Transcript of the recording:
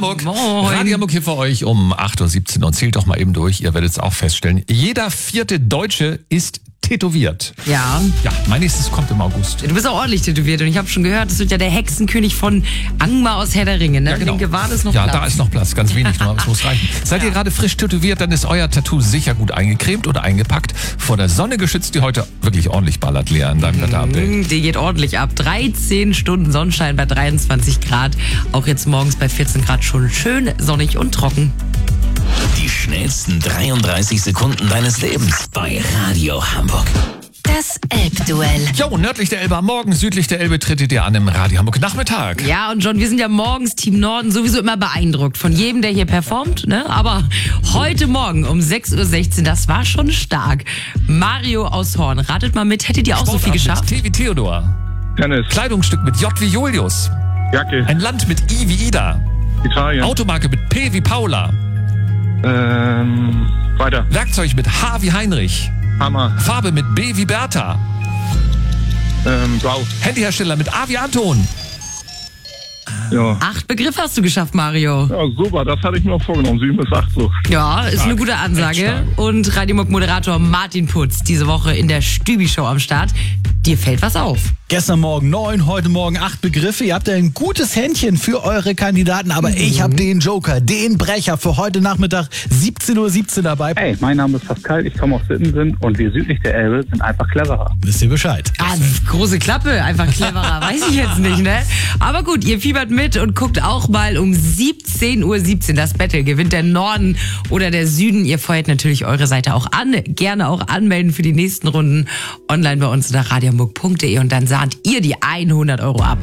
Hamburg. Moin. Radio Hamburg hier für euch um 8.17 Uhr und zählt doch mal eben durch. Ihr werdet es auch feststellen. Jeder 4. Deutsche ist tätowiert. Ja. Ja, mein nächstes kommt im August. Du bist auch ordentlich tätowiert und ich habe schon gehört, das wird ja der Hexenkönig von Angmar aus Herr der Ringe. Ne? Ja, genau. Im Gewahr ist noch Ja, Platz. da ist noch Platz, ganz wenig nur, aber es muss reichen. Seid ihr gerade frisch tätowiert, dann ist euer Tattoo sicher gut eingecremt oder eingepackt. Vor der Sonne geschützt, die heute wirklich ordentlich ballert, Lea, in deinem Wetterupdate. Die geht ordentlich ab. 13 Stunden Sonnenschein bei 23 Grad. Auch jetzt morgens bei 14 Grad schon schön sonnig und trocken. Die schnellsten 33 Sekunden deines Lebens bei Radio Hamburg. Das Elbduell. Jo, nördlich der Elbe am Morgen, südlich der Elbe tretet ihr an im Radio Hamburg Nachmittag. Ja, und John, wir sind ja morgens Team Norden sowieso immer beeindruckt von jedem, der hier performt, ne? Aber heute Morgen um 6.16 Uhr, das war schon stark. Mario aus Horn, ratet mal mit, hättet ihr auch so viel geschafft? Mit T wie Theodor. Tennis. Kleidungsstück mit J wie Julius. Jacke. Ein Land mit I wie Ida. Italien. Automarke mit P wie Paula. Weiter. Werkzeug mit H wie Heinrich. Hammer. Farbe mit B wie Bertha. Blau. Handyhersteller mit A wie Anton. Ja. 8 Begriffe hast du geschafft, Mario. Ja, super. Das hatte ich mir auch vorgenommen. 7 bis 8 so. Ja, ist eine gute Echt Ansage. stark. Und Radio Hamburg Moderator Martin Putz diese Woche in der Stübi-Show am Start. Dir fällt was auf. Gestern Morgen 9, heute Morgen 8 Begriffe. Ihr habt ja ein gutes Händchen für eure Kandidaten, aber ich habe den Joker, den Brecher für heute Nachmittag 17.17 Uhr dabei. Hey, mein Name ist Pascal, ich komme aus Sittensen und wir südlich der Elbe sind einfach cleverer. Wisst ihr Bescheid? Ah, große Klappe, einfach cleverer, weiß ich jetzt nicht, ne? Aber gut, ihr fiebert mit und guckt auch mal um 17.17 Uhr das Battle. Gewinnt der Norden oder der Süden? Ihr feuert natürlich eure Seite auch an. Gerne auch anmelden für die nächsten Runden online bei uns unter radiohamburg.de und dann sahnt ihr die 100 € ab.